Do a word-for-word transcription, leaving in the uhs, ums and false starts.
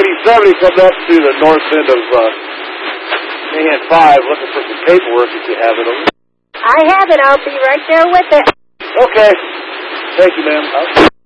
eighty-seven, he comes up to the north end of uh, Mahan five looking for some paperwork if you have it. I have it. I'll be right there with it. Okay. Thank you, ma'am.